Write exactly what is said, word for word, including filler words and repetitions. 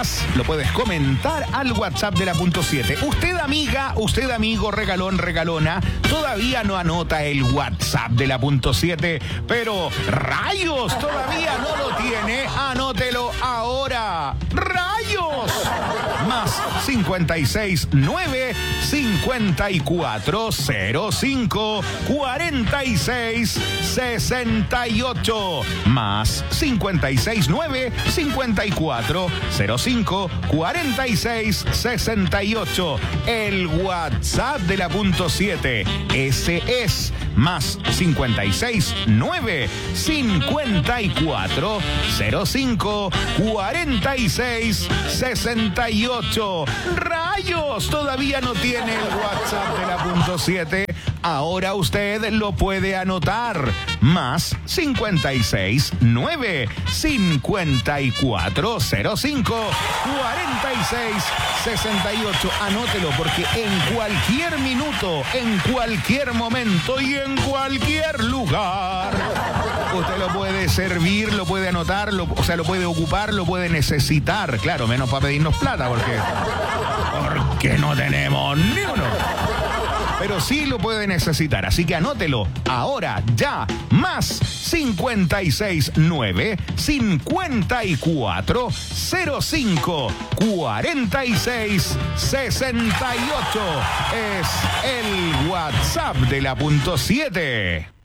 más, lo puedes comentar al WhatsApp de la punto siete. Usted, amiga, usted, amigo, regalón, regalona, todavía no anota el WhatsApp de la punto siete, pero rayos, todavía no lo tiene. Anótelo ahora. ¡Rayos! Más cincuenta y seis nueve cincuenta y cuatro cero cinco cuarenta y seis sesenta y ocho. Más cincuenta y seis nueve cincuenta y cuatro cero cinco cuarenta y seis sesenta y ocho. El WhatsApp de la punto siete. Ese es más cincuenta y seis nueve cincuenta y cuatro cero cinco cuarenta y seis sesenta y ocho. ¡Rayos! Todavía no tiene el WhatsApp de la punto siete. Ahora usted lo puede anotar. Más cincuenta y seis nueve cincuenta y cuatro cero cinco cuarenta y seis sesenta y ocho. Anótelo porque en cualquier minuto, en cualquier momento y en cualquier lugar usted lo puede servir, lo puede anotar, lo, o sea, lo puede ocupar, lo puede necesitar. Claro, menos para pedirnos plata porque, porque no tenemos ni uno. Pero sí lo puede necesitar, así que anótelo ahora, ya, más cincuenta y seis nueve cincuenta y cuatro cero cinco cuarenta y seis sesenta y ocho. Es el WhatsApp de la punto siete.